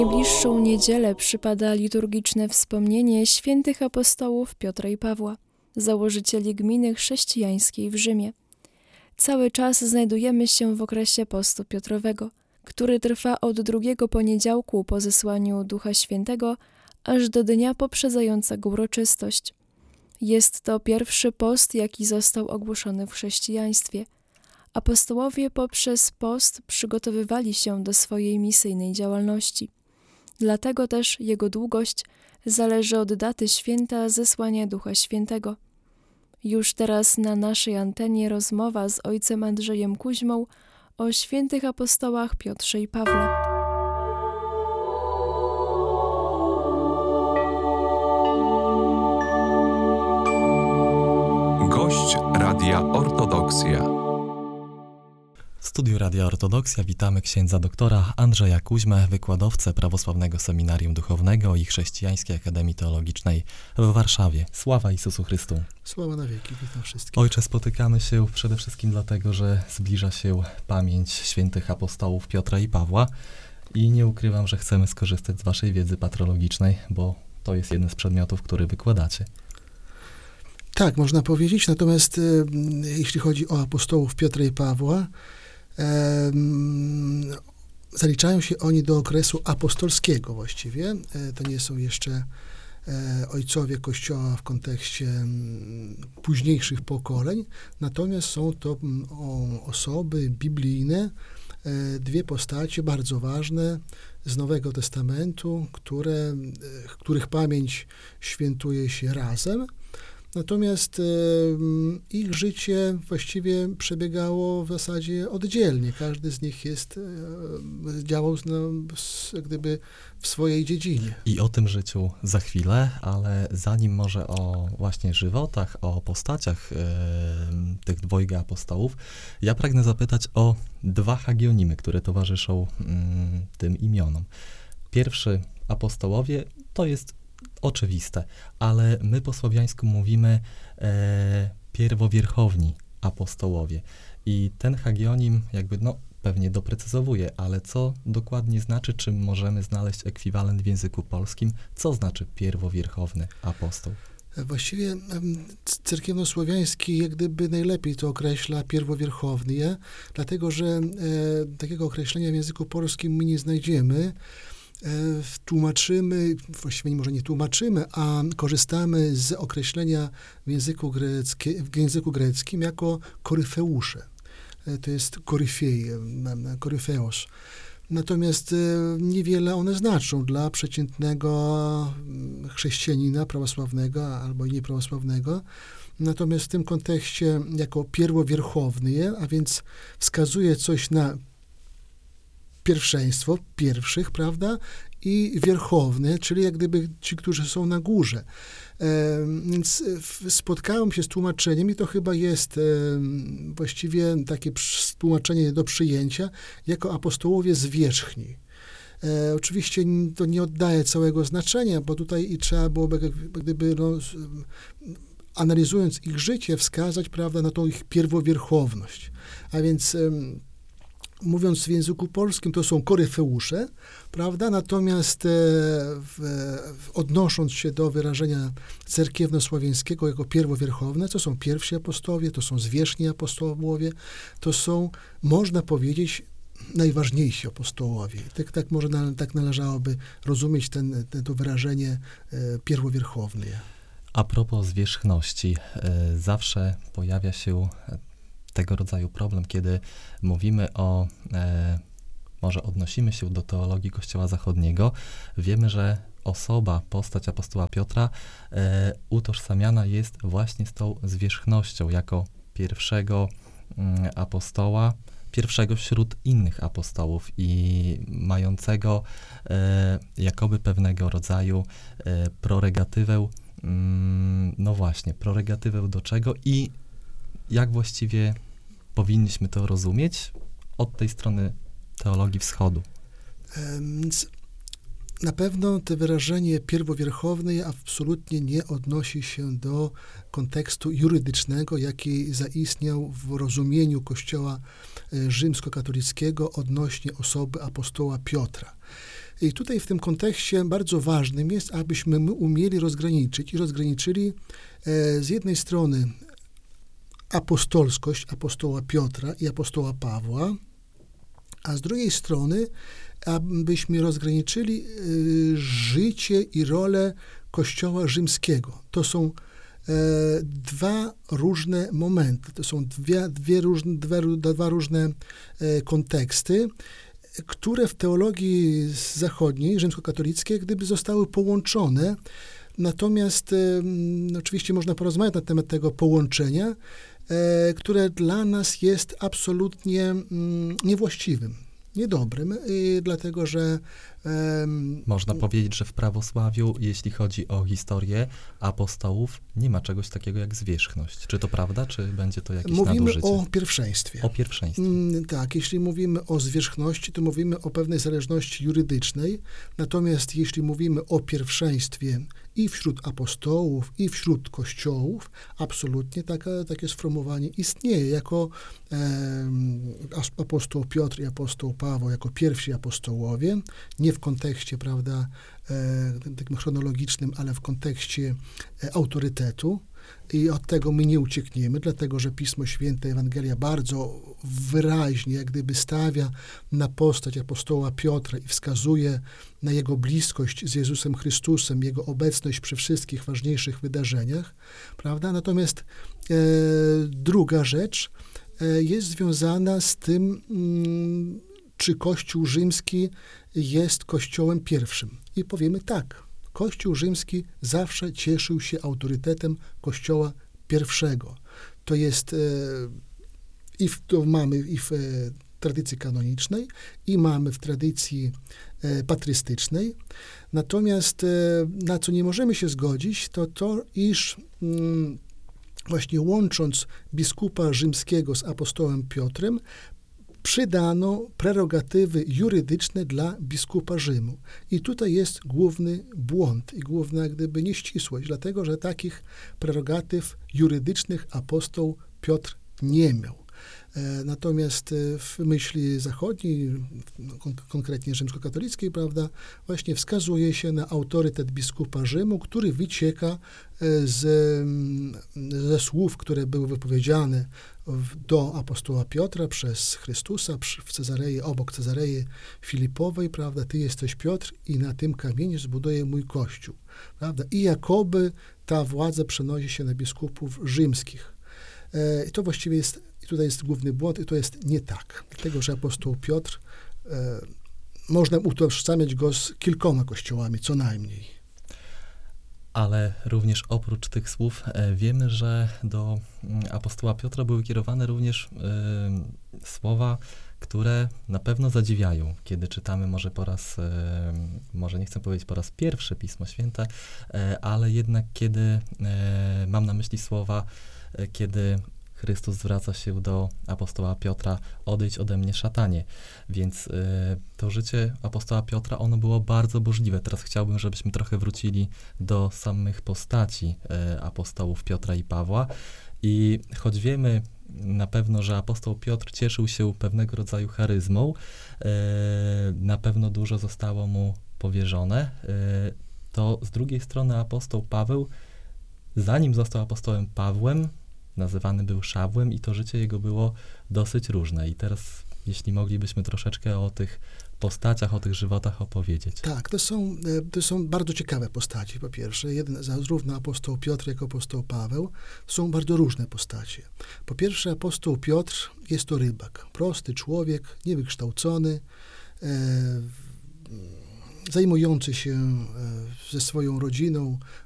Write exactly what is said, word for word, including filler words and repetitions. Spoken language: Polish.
najbliższą niedzielę przypada liturgiczne wspomnienie świętych apostołów Piotra i Pawła, założycieli gminy chrześcijańskiej w Rzymie. Cały czas znajdujemy się w okresie postu Piotrowego, który trwa od drugiego poniedziałku po zesłaniu Ducha Świętego aż do dnia poprzedzającego uroczystość. Jest to pierwszy post, jaki został ogłoszony w chrześcijaństwie. Apostołowie poprzez post przygotowywali się do swojej misyjnej działalności. Dlatego też jego długość zależy od daty święta zesłania Ducha Świętego. Już teraz na naszej antenie rozmowa z ojcem Andrzejem Kuźmą o świętych apostołach Piotrze i Pawle. Gość Radia Ortodoksja. W studiu Radia Ortodoksja witamy księdza doktora Andrzeja Kuźmę, wykładowcę Prawosławnego Seminarium Duchownego i Chrześcijańskiej Akademii Teologicznej w Warszawie. Sława Jezusu Chrystu. Sława na wieki, witam wszystkich. Ojcze, spotykamy się przede wszystkim dlatego, że zbliża się pamięć świętych apostołów Piotra i Pawła i nie ukrywam, że chcemy skorzystać z waszej wiedzy patrologicznej, bo to jest jeden z przedmiotów, który wykładacie. Tak, można powiedzieć, natomiast e, jeśli chodzi o apostołów Piotra i Pawła, e, zaliczają się oni do okresu apostolskiego właściwie. E, to nie są jeszcze e, ojcowie Kościoła w kontekście m, późniejszych pokoleń, natomiast są to m, o, osoby biblijne, e, dwie postacie bardzo ważne z Nowego Testamentu, które, e, których pamięć świętuje się razem. Natomiast e, ich życie właściwie przebiegało w zasadzie oddzielnie. Każdy z nich jest, e, działał no, z, jak gdyby w swojej dziedzinie. I o tym życiu za chwilę, ale zanim może o właśnie żywotach, o postaciach e, tych dwojga apostołów, ja pragnę zapytać o dwa hagionimy, które towarzyszą mm, tym imionom. Pierwszy apostołowie to jest oczywiste, ale my po słowiańsku mówimy e, pierwowierchowni apostołowie. I ten hagionim jakby, no, pewnie doprecyzowuje, ale co dokładnie znaczy, czy możemy znaleźć ekwiwalent w języku polskim, co znaczy pierwowierchowny apostoł? Właściwie cerkiewnosłowiański jak gdyby najlepiej to określa pierwowierchowny, dlatego że e, takiego określenia w języku polskim my nie znajdziemy. Tłumaczymy, właściwie może nie tłumaczymy, a korzystamy z określenia w języku, greckie, w języku greckim jako koryfeusze. To jest koryfej, koryfeos. Natomiast niewiele one znaczą dla przeciętnego chrześcijanina prawosławnego albo i nieprawosławnego. Natomiast w tym kontekście jako pierwowierchowny, a więc wskazuje coś na pierwszeństwo, pierwszych, prawda, i wierchowne, czyli jak gdyby ci, którzy są na górze. E, więc spotkałem się z tłumaczeniem i to chyba jest e, właściwie takie tłumaczenie do przyjęcia, jako apostołowie zwierzchni. E, oczywiście to nie oddaje całego znaczenia, bo tutaj i trzeba byłoby gdyby, no, analizując ich życie, wskazać, prawda, na tą ich pierwowierchowność. A więc e, mówiąc w języku polskim, to są koryfeusze, prawda? Natomiast e, w, w, odnosząc się do wyrażenia cerkiewnosłowiańskiego jako pierwowierchowne, to są pierwsi apostołowie, to są zwierzchni apostołowie, to są, można powiedzieć, najważniejsi apostołowie. Tak, tak może na, tak należałoby rozumieć ten, ten, to wyrażenie e, pierwowierchowny. A propos zwierzchności, e, zawsze pojawia się tego rodzaju problem, kiedy mówimy o, e, może odnosimy się do teologii Kościoła Zachodniego, wiemy, że osoba, postać apostoła Piotra e, utożsamiana jest właśnie z tą zwierzchnością, jako pierwszego mm, apostoła, pierwszego wśród innych apostołów i mającego e, jakoby pewnego rodzaju e, proregatywę, mm, no właśnie, proregatywę do czego i jak właściwie powinniśmy to rozumieć od tej strony teologii wschodu? Więc na pewno to wyrażenie pierwowierchownej absolutnie nie odnosi się do kontekstu jurydycznego, jaki zaistniał w rozumieniu Kościoła rzymskokatolickiego odnośnie osoby apostoła Piotra. I tutaj w tym kontekście bardzo ważnym jest, abyśmy my umieli rozgraniczyć i rozgraniczyli e, z jednej strony apostolskość apostoła Piotra i apostoła Pawła, a z drugiej strony, abyśmy rozgraniczyli y, życie i rolę Kościoła rzymskiego. To są e, dwa różne momenty, to są dwie, dwie różne, dwie, dwa różne e, konteksty, które w teologii zachodniej, rzymskokatolickiej, gdyby zostały połączone. Natomiast e, oczywiście można porozmawiać na temat tego połączenia, e, które dla nas jest absolutnie mm, niewłaściwym, niedobrym, i dlatego że um, Można powiedzieć, że w prawosławiu, jeśli chodzi o historię apostołów, nie ma czegoś takiego jak zwierzchność. Czy to prawda, czy będzie to jakieś mówimy nadużycie? o pierwszeństwie. O pierwszeństwie. Mm, tak, jeśli mówimy o zwierzchności, to mówimy o pewnej zależności jurydycznej, natomiast jeśli mówimy o pierwszeństwie i wśród apostołów, i wśród kościołów, absolutnie taka, takie sformułowanie istnieje. Jako e, apostoł Piotr i apostoł Paweł, jako pierwsi apostołowie, nie w kontekście, prawda, e, takim chronologicznym, ale w kontekście e, autorytetu. I od tego my nie uciekniemy, dlatego że Pismo Święte, Ewangelia bardzo wyraźnie jak gdyby stawia na postać apostoła Piotra i wskazuje na jego bliskość z Jezusem Chrystusem, jego obecność przy wszystkich ważniejszych wydarzeniach, prawda? Natomiast e, druga rzecz e, jest związana z tym, mm, czy Kościół rzymski jest Kościołem pierwszym. I powiemy tak. Kościół rzymski zawsze cieszył się autorytetem Kościoła pierwszego. To jest e, i w, to mamy i w e, tradycji kanonicznej, i mamy w tradycji e, patrystycznej. Natomiast e, na co nie możemy się zgodzić, to to, iż mm, właśnie łącząc biskupa rzymskiego z apostołem Piotrem, przydano prerogatywy jurydyczne dla biskupa Rzymu. I tutaj jest główny błąd i główna jak gdyby nieścisłość, dlatego że takich prerogatyw jurydycznych apostoł Piotr nie miał. E, natomiast w myśli zachodniej, kon- konkretnie rzymskokatolickiej, prawda, właśnie wskazuje się na autorytet biskupa Rzymu, który wycieka z, ze słów, które były wypowiedziane w, do apostoła Piotra przez Chrystusa przy, w Cezarei, obok Cezarei Filipowej, prawda, ty jesteś Piotr i na tym kamieniu zbuduję mój kościół, prawda, i jakoby ta władza przenosi się na biskupów rzymskich. E, I to właściwie jest, i tutaj jest główny błąd, i to jest nie tak. Dlatego, że apostoł Piotr, e, można utożsamiać go z kilkoma kościołami, co najmniej. Ale również oprócz tych słów e, wiemy, że do mm, apostoła Piotra były kierowane również e, słowa, które na pewno zadziwiają, kiedy czytamy może po raz, e, może nie chcę powiedzieć po raz pierwszy Pismo Święte, e, ale jednak kiedy, e, mam na myśli słowa, e, kiedy Chrystus zwraca się do apostoła Piotra, odejdź ode mnie, szatanie. Więc y, to życie apostoła Piotra, ono było bardzo burzliwe. Teraz chciałbym, żebyśmy trochę wrócili do samych postaci y, apostołów Piotra i Pawła. I choć wiemy na pewno, że apostoł Piotr cieszył się pewnego rodzaju charyzmą, y, na pewno dużo zostało mu powierzone, y, to z drugiej strony apostoł Paweł, zanim został apostołem Pawłem, nazywany był Szawłem i to życie jego było dosyć różne. I teraz, jeśli moglibyśmy troszeczkę o tych postaciach, o tych żywotach opowiedzieć. Tak, to są, to są bardzo ciekawe postaci, po pierwsze. Jeden, zarówno apostoł Piotr, jak i apostoł Paweł są bardzo różne postacie. Po pierwsze, apostoł Piotr jest to rybak. Prosty człowiek, niewykształcony, e, zajmujący się e, ze swoją rodziną